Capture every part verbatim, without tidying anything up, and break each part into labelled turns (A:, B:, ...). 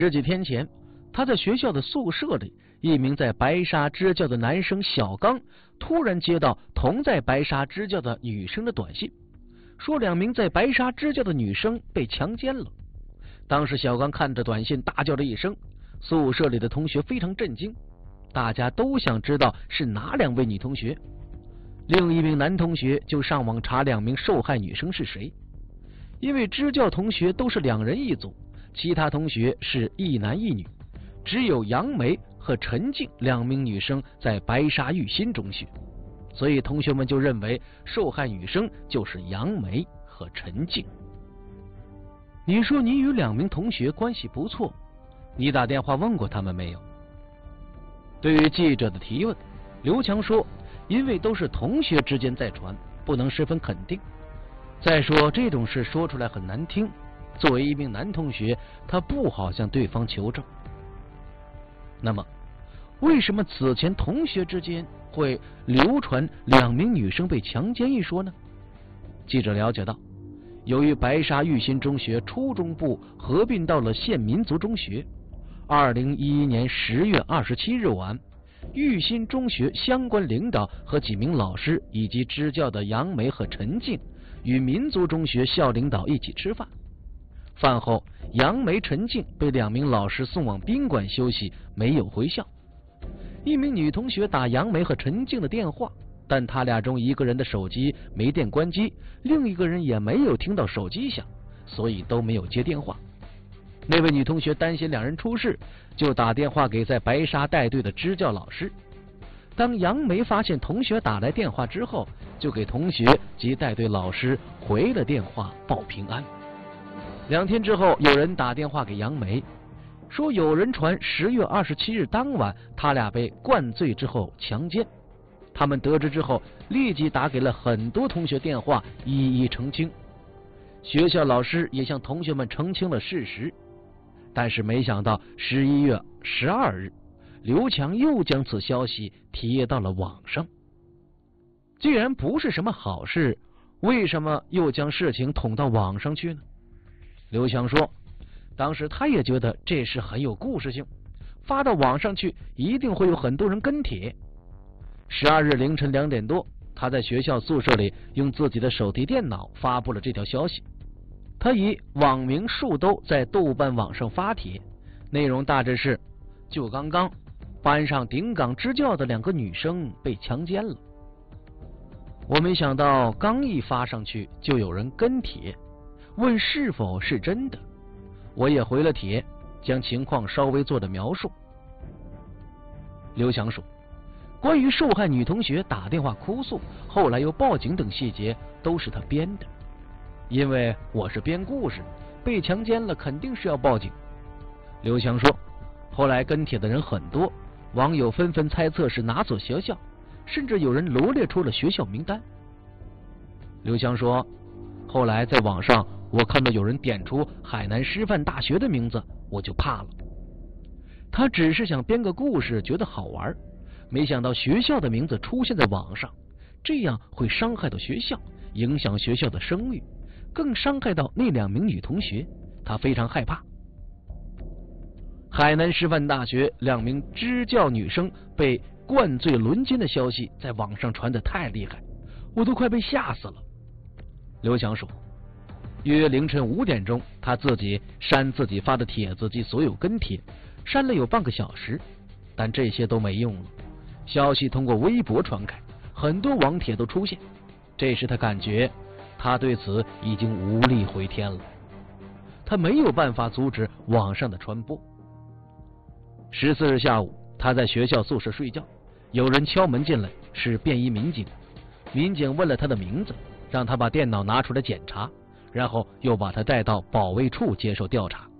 A: 十几天前，他在学校的宿舍里，一名在白沙支教的男生小刚突然接到同在白沙支教的女生的短信，说两名在白沙支教的女生被强奸了。当时小刚看着短信大叫了一声，宿舍里的同学非常震惊，大家都想知道是哪两位女同学。另一名男同学就上网查两名受害女生是谁，因为支教同学都是两人一组，其他同学是一男一女，只有杨梅和陈静两名女生在白沙育新中学，所以同学们就认为受害女生就是杨梅和陈静。你说你与两名同学关系不错，你打电话问过他们没有？对于记者的提问，刘强说因为都是同学之间在传，不能十分肯定。再说这种事说出来很难听，作为一名男同学，他不好向对方求证。那么为什么此前同学之间会流传两名女生被强奸一说呢？记者了解到，由于白沙育新中学初中部合并到了县民族中学，二零一一年十月二十七日晚，育新中学相关领导和几名老师以及支教的杨梅和陈静与民族中学校领导一起吃饭。饭后，杨梅、陈静被两名老师送往宾馆休息，没有回校。一名女同学打杨梅和陈静的电话，但他俩中一个人的手机没电关机，另一个人也没有听到手机响，所以都没有接电话。那位女同学担心两人出事，就打电话给在白沙带队的支教老师。当杨梅发现同学打来电话之后，就给同学及带队老师回了电话报平安。两天之后，有人打电话给杨梅，说有人传十月二十七日当晚他俩被灌醉之后强奸。他们得知之后，立即打给了很多同学电话，一一澄清。学校老师也向同学们澄清了事实，但是没想到十一月十二日，刘强又将此消息贴到了网上。既然不是什么好事，为什么又将事情捅到网上去呢？刘强说，当时他也觉得这事很有故事性，发到网上去一定会有很多人跟帖。十二日凌晨两点多，他在学校宿舍里用自己的手提电脑发布了这条消息。他以网名树兜在豆瓣网上发帖，内容大致是：就刚刚班上顶岗支教的两个女生被强奸了。我没想到刚一发上去就有人跟帖，问是否是真的。我也回了帖，将情况稍微做了描述。刘强说，关于受害女同学打电话哭诉，后来又报警等细节都是他编的。因为我是编故事，被强奸了肯定是要报警。刘强说，后来跟帖的人很多，网友纷纷猜测是哪所学校，甚至有人罗列出了学校名单。刘强说，后来在网上我看到有人点出海南师范大学的名字，我就怕了。他只是想编个故事，觉得好玩，没想到学校的名字出现在网上，这样会伤害到学校，影响学校的声誉，更伤害到那两名女同学，他非常害怕。海南师范大学两名支教女生被灌醉轮奸的消息在网上传得太厉害，我都快被吓死了。刘强说，约凌晨五点钟，他自己删自己发的帖子及所有跟帖，删了有半个小时，但这些都没用了。消息通过微博传开，很多网帖都出现，这时他感觉他对此已经无力回天了，他没有办法阻止网上的传播。十四日下午，他在学校宿舍睡觉，有人敲门进来，是便衣民警。民警问了他的名字，让他把电脑拿出来检查，然后又把他带到保卫处接受调查。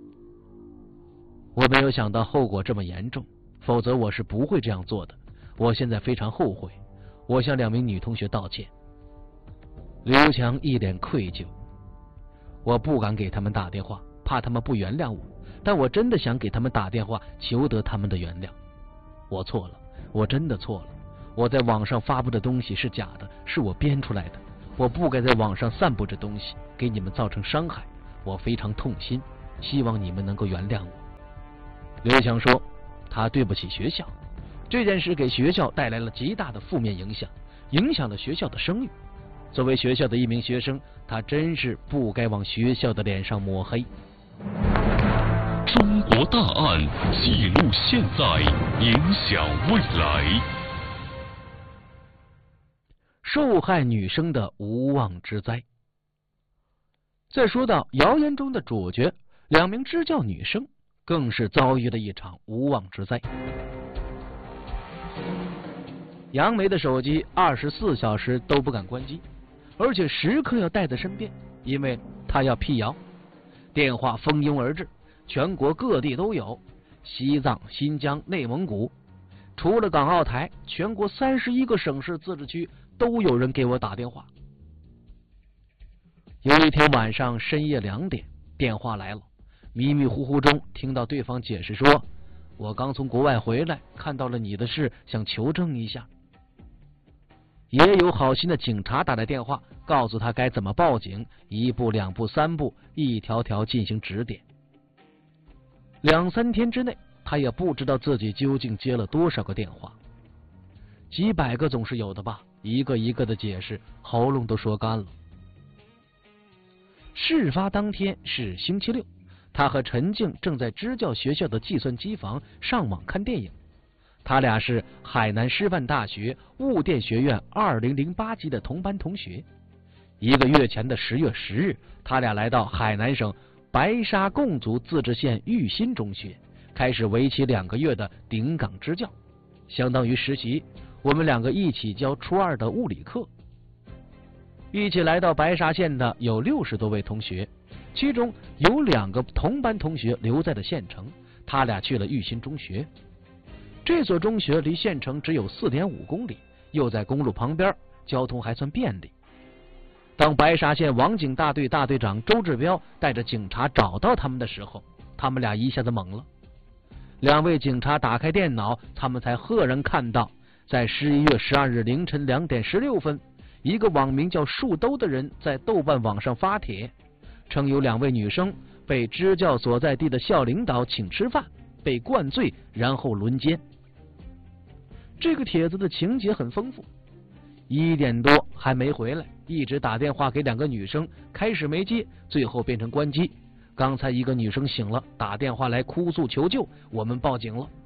A: 我没有想到后果这么严重，否则我是不会这样做的。我现在非常后悔，我向两名女同学道歉。刘强一脸愧疚，我不敢给他们打电话，怕他们不原谅我，但我真的想给他们打电话，求得他们的原谅。我错了，我真的错了。我在网上发布的东西是假的，是我编出来的。我不该在网上散布这东西，给你们造成伤害。我非常痛心，希望你们能够原谅我。 刘强说，他对不起学校，这件事给学校带来了极大的负面影响，影响了学校的声誉。作为学校的一名学生，他真是不该往学校的脸上抹黑。
B: 中国大案记录现在，影响未来。
A: 受害女生的无妄之灾。再说到谣言中的主角，两名支教女生更是遭遇了一场无妄之灾。杨梅的手机二十四小时都不敢关机，而且时刻要带在身边，因为她要辟谣。电话蜂拥而至，全国各地都有，西藏、新疆、内蒙古，除了港澳台，全国三十一个省市自治区都有人给我打电话。有一天晚上深夜两点，电话来了，迷迷糊糊中听到对方解释说，我刚从国外回来，看到了你的事，想求证一下。也有好心的警察打来电话，告诉他该怎么报警，一步两步三步，一条条进行指点。两三天之内，他也不知道自己究竟接了多少个电话，几百个总是有的吧，一个一个的解释，喉咙都说干了。事发当天是星期六，他和陈静正在支教学校的计算机房上网看电影。他俩是海南师范大学物电学院二零零八级的同班同学。一个月前的十月十日，他俩来到海南省白沙贡族自治县玉新中学，开始为期两个月的顶岗支教，相当于实习。我们两个一起教初二的物理课。一起来到白沙县的有六十多位同学，其中有两个同班同学留在了县城，他俩去了玉新中学。这所中学离县城只有 四点五公里，又在公路旁边，交通还算便利。当白沙县网警大队大队长周志彪带着警察找到他们的时候，他们俩一下子懵了。两位警察打开电脑，他们才赫然看到，在十一月十二日凌晨两点十六分，一个网名叫树兜的人在豆瓣网上发帖，称有两位女生被支教所在地的校领导请吃饭，被灌醉，然后轮奸。这个帖子的情节很丰富，一点多还没回来，一直打电话给两个女生，开始没接，最后变成关机。刚才一个女生醒了，打电话来哭诉求救，我们报警了。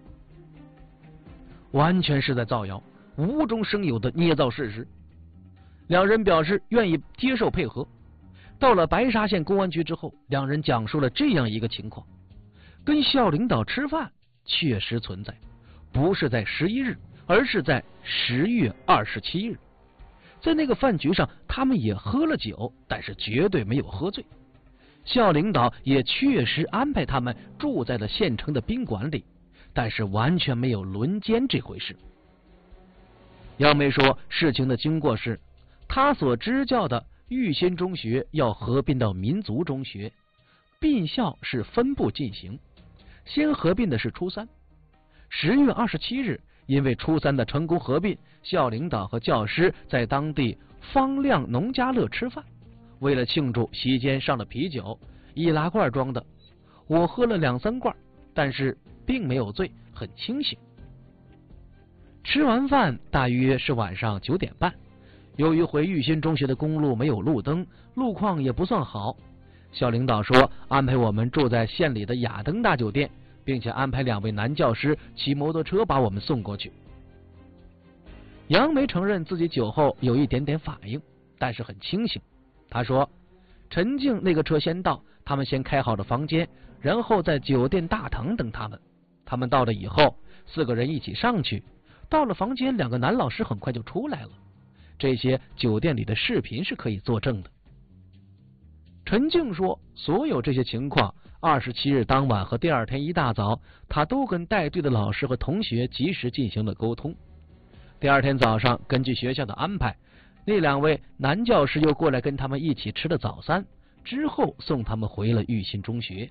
A: 完全是在造谣，无中生有的捏造事实。两人表示愿意接受配合。到了白沙县公安局之后，两人讲述了这样一个情况：跟校领导吃饭确实存在，不是在十一日，而是在十月二十七日。在那个饭局上，他们也喝了酒，但是绝对没有喝醉。校领导也确实安排他们住在了县城的宾馆里，但是完全没有轮奸这回事。杨梅说，事情的经过是，他所支教的玉新中学要合并到民族中学，并校是分部进行，先合并的是初三。十月二十七日，因为初三的成功合并，校领导和教师在当地方亮农家乐吃饭，为了庆祝，席间上了啤酒，易拉罐装的，我喝了两三罐，但是并没有醉，很清醒。吃完饭大约是晚上九点半，由于回玉新中学的公路没有路灯，路况也不算好，校领导说安排我们住在县里的雅登大酒店，并且安排两位男教师骑摩托车把我们送过去。杨梅承认自己酒后有一点点反应，但是很清醒。他说，陈静那个车先到，他们先开好了房间，然后在酒店大堂等他们。他们到了以后，四个人一起上去，到了房间，两个男老师很快就出来了。这些酒店里的视频是可以作证的。陈静说，所有这些情况，二十七日当晚和第二天一大早，他都跟带队的老师和同学及时进行了沟通。第二天早上，根据学校的安排，那两位男教师又过来跟他们一起吃了早餐，之后送他们回了玉新中学。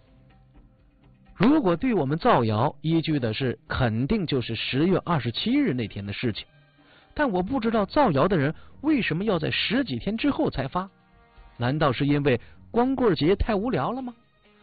A: 如果对我们造谣，依据的是肯定就是十月二十七日那天的事情，但我不知道造谣的人为什么要在十几天之后才发？难道是因为光棍节太无聊了吗？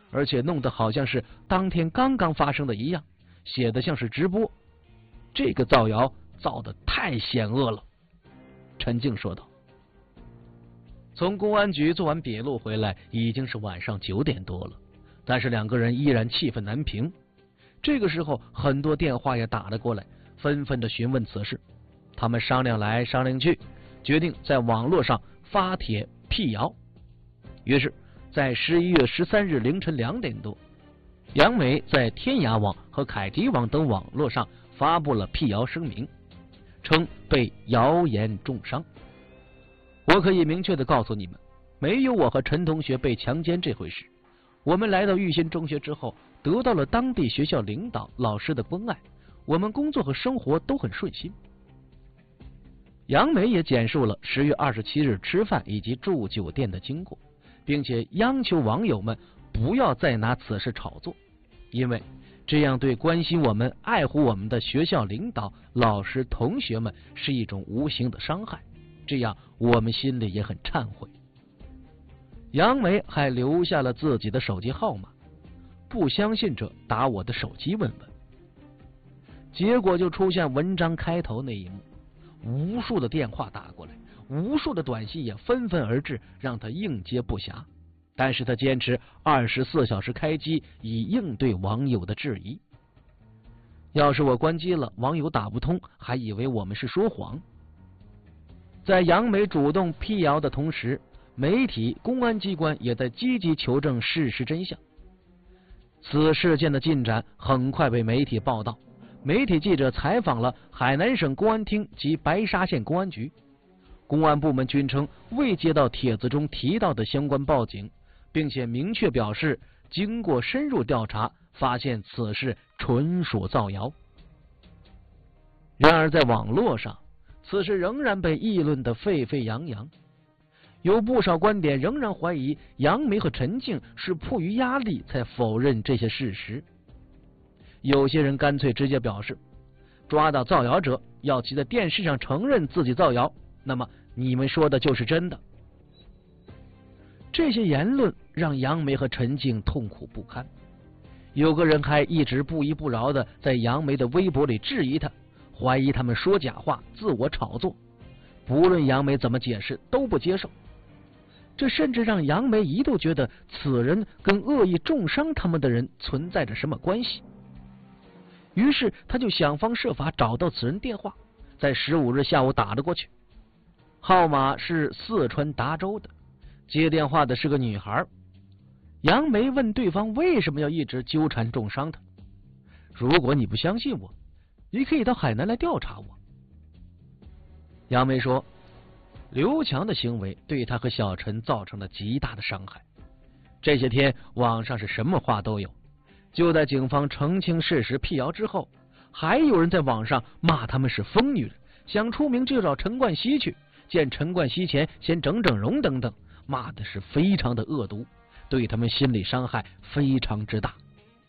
A: 而且弄得好像是当天刚刚发生的一样，写得像是直播。这个造谣造得太险恶了。陈静说道。从公安局做完笔录回来，已经是晚上九点多了，但是两个人依然气愤难平。这个时候，很多电话也打了过来，纷纷的询问此事。他们商量来商量去，决定在网络上发帖辟谣。于是，在十一月十三日凌晨两点多，杨梅在天涯网和凯迪网等网络上发布了辟谣声明，称被谣言重伤。我可以明确的告诉你们，没有我和陈同学被强奸这回事。我们来到玉新中学之后，得到了当地学校领导老师的关爱，我们工作和生活都很顺心。杨梅也简述了十月二十七日吃饭以及住酒店的经过，并且央求网友们不要再拿此事炒作，因为这样对关心我们、爱护我们的学校领导、老师、同学们是一种无形的伤害，这样我们心里也很忏悔。杨梅还留下了自己的手机号码，不相信者打我的手机问问。结果就出现文章开头那一幕，无数的电话打过来，无数的短信也纷纷而至，让他应接不暇。但是他坚持二十四小时开机，以应对网友的质疑。要是我关机了，网友打不通，还以为我们是说谎。在杨梅主动辟谣的同时，媒体、公安机关也在积极求证事实真相。此事件的进展很快被媒体报道，媒体记者采访了海南省公安厅及白沙县公安局，公安部门均称未接到帖子中提到的相关报警，并且明确表示，经过深入调查，发现此事纯属造谣。然而在网络上，此事仍然被议论得沸沸扬扬，有不少观点仍然怀疑杨梅和陈静是迫于压力才否认这些事实。有些人干脆直接表示，抓到造谣者要其在电视上承认自己造谣，那么你们说的就是真的。这些言论让杨梅和陈静痛苦不堪，有个人还一直不依不饶的在杨梅的微博里质疑他，怀疑他们说假话、自我炒作，不论杨梅怎么解释都不接受。这甚至让杨梅一度觉得此人跟恶意重伤他们的人存在着什么关系。于是他就想方设法找到此人电话，在十五日下午打了过去，号码是四川达州的，接电话的是个女孩。杨梅问对方为什么要一直纠缠重伤他，如果你不相信我，你可以到海南来调查我。杨梅说，刘强的行为对他和小陈造成了极大的伤害。这些天网上是什么话都有，就在警方澄清事实辟谣之后，还有人在网上骂他们是疯女人，想出名就找陈冠希去，见陈冠希前先整整容等等，骂的是非常的恶毒，对他们心理伤害非常之大。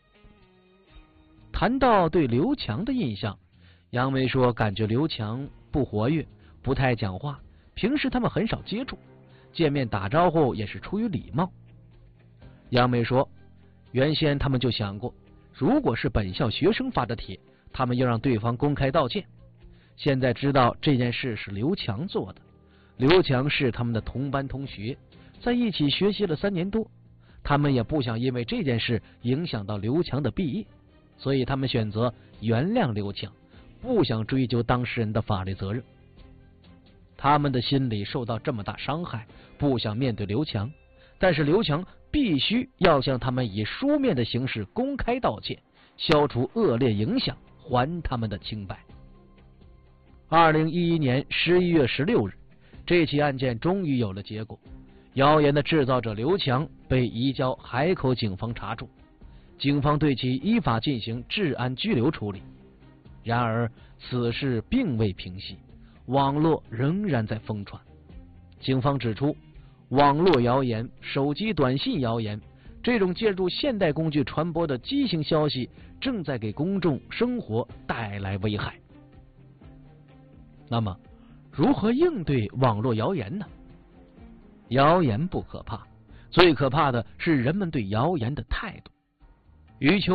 A: 谈到对刘强的印象，杨梅说感觉刘强不活跃，不太讲话，平时他们很少接触，见面打招呼也是出于礼貌。杨梅说，原先他们就想过，如果是本校学生发的帖，他们要让对方公开道歉。现在知道这件事是刘强做的，刘强是他们的同班同学，在一起学习了三年多，他们也不想因为这件事影响到刘强的毕业，所以他们选择原谅刘强，不想追究当事人的法律责任。他们的心理受到这么大伤害，不想面对刘强，但是刘强必须要向他们以书面的形式公开道歉，消除恶劣影响，还他们的清白。二零一一年十一月十六日，这起案件终于有了结果，谣言的制造者刘强被移交海口警方查处，警方对其依法进行治安拘留处理。然而此事并未平息，网络仍然在疯传。警方指出，网络谣言、手机短信谣言这种借助现代工具传播的畸形消息，正在给公众生活带来危害。那么如何应对网络谣言呢？谣言不可怕， 最可怕的是人们对谣言的态度。余秋